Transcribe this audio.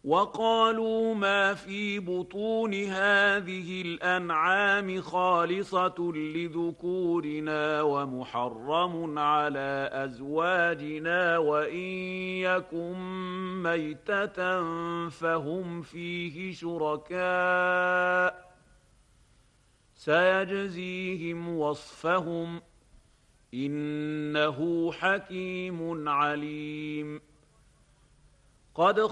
وقالوا ما في بطون هذه الأنعام خالصة لذكورنا ومحرم على أزواجنا وإن يكن ميتة فهم فيه شركاء سيجزيهم وصفهم إنه حكيم عليم. قد